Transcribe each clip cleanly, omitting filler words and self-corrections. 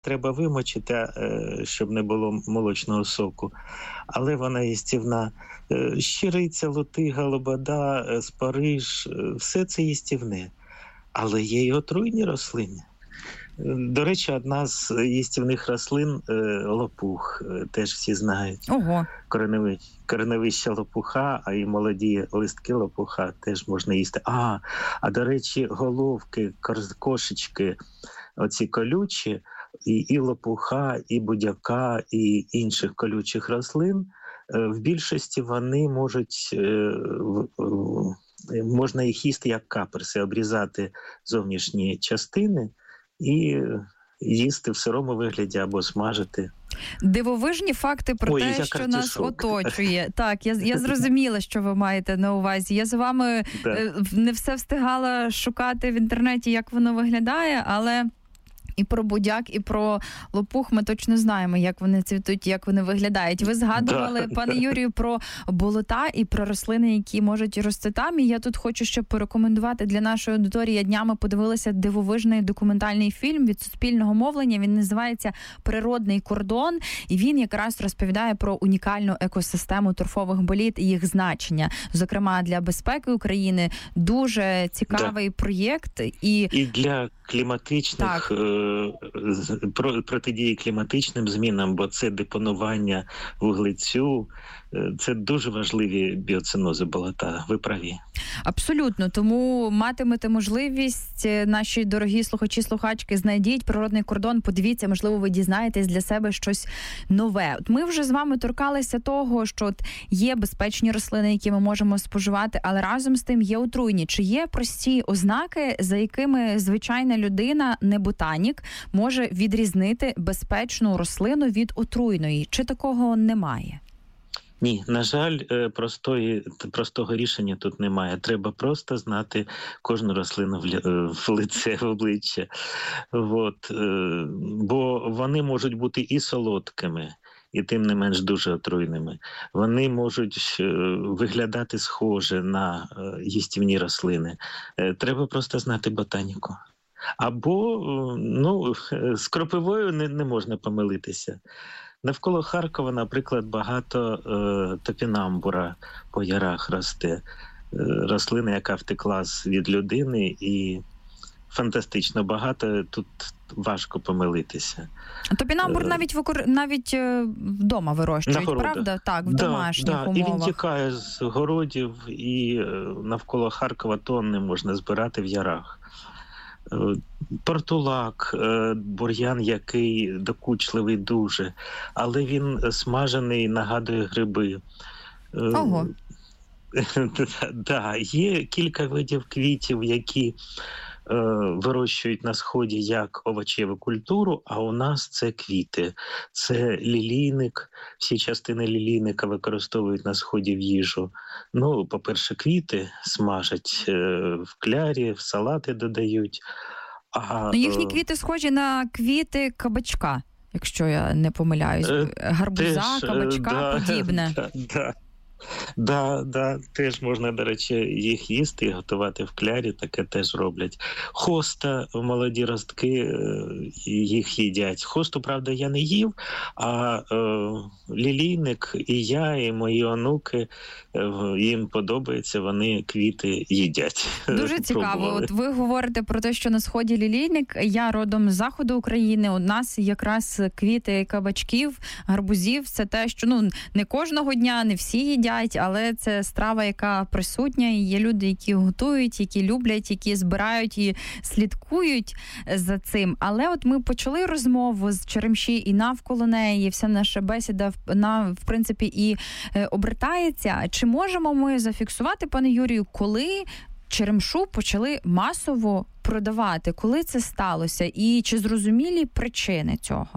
треба вимочити, щоб не було молочного соку. Але вона їстівна. Щириця, лутига, лобода, спариж – все це їстівне. Але є й отруйні рослини. До речі, одна з їстівних рослин – лопух, теж всі знають. Ого. Кореневище лопуха, а і молоді листки лопуха теж можна їсти. До речі, головки, кошечки, оці колючі, і лопуха, і будяка, і інших колючих рослин, в більшості вони можна їх їсти як каперси, обрізати зовнішні частини і їсти в сирому вигляді або смажити. Дивовижні факти про те, що нас оточує. Так, я зрозуміла, що ви маєте на увазі. Я з вами не все встигала шукати в інтернеті, як воно виглядає, але і про будяк, і про лопух ми точно знаємо, як вони цвітуть, як вони виглядають. Ви згадували, пане Юрію, про болота і про рослини, які можуть рости там. І я тут хочу ще порекомендувати для нашої аудиторії. Я днями подивилася дивовижний документальний фільм від Суспільного мовлення. Він називається «Природний кордон». І він якраз розповідає про унікальну екосистему торфових боліт і їх значення. Зокрема, для безпеки України дуже цікавий проєкт. І для кліматичних протидії кліматичним змінам, бо це депонування вуглецю, це дуже важливі біоцинози болота. Ви праві. Абсолютно. Тому матимете можливість, наші дорогі слухачі-слухачки, знайдіть «Природний кордон», подивіться, можливо, ви дізнаєтесь для себе щось нове. Ми вже з вами торкалися того, що є безпечні рослини, які ми можемо споживати, але разом з тим є отруйні. Чи є прості ознаки, за якими звичайна людина, не ботанік, може відрізнити безпечну рослину від отруйної? Чи такого немає? Ні, на жаль, простого рішення тут немає. Треба просто знати кожну рослину в лице, в обличчя. Бо вони можуть бути і солодкими, і тим не менш дуже отруйними. Вони можуть виглядати схоже на їстівні рослини. Треба просто знати ботаніку. Або, з кропивою не можна помилитися. Навколо Харкова, наприклад, багато топінамбура по ярах росте. Рослина, яка втекла від людини, і фантастично багато, тут важко помилитися. Топінамбур навіть вдома вирощують, правда? Так, в домашніх умовах. І він тікає з городів, і навколо Харкова тонни можна збирати в ярах. Портулак, бур'ян, який докучливий дуже, але він смажений, нагадує гриби. Ого. Є кілька видів квітів, які вирощують на Сході як овочеву культуру, а у нас це квіти. Це лілійник, всі частини лілійника використовують на Сході в їжу. По-перше, квіти смажать в клярі, в салати додають. Їхні квіти схожі на квіти кабачка, якщо я не помиляюсь. Гарбуза, кабачка, подібне. Теж можна, до речі, їх їсти і готувати в клярі, таке теж роблять. Хоста, молоді ростки, їх їдять. Хосту, правда, я не їв, а лілійник і я, і мої онуки, їм подобається, вони квіти їдять. Дуже цікаво. От ви говорите про те, що на Сході лілійник. Я родом з заходу України. У нас якраз квіти кабачків, гарбузів. Це те, що не кожного дня, не всі їдять, але це страва, яка присутня, і є люди, які готують, які люблять, які збирають і слідкують за цим. Але от ми почали розмову з черемші і навколо неї, вся наша бесіда, в принципі, і обертається. Чи можемо ми зафіксувати, пане Юрію, коли черемшу почали масово продавати? Коли це сталося? І чи зрозумілі причини цього?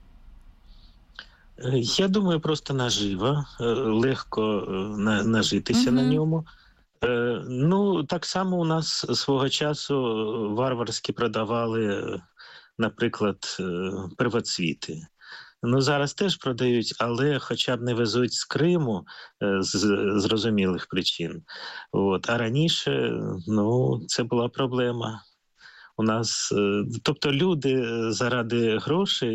Я думаю, просто наживо, легко нажитися на ньому. Так само у нас свого часу варварськи продавали, наприклад, первоцвіти. Зараз теж продають, але хоча б не везуть з Криму з зрозумілих причин. А раніше, це була проблема. У нас, тобто люди заради грошей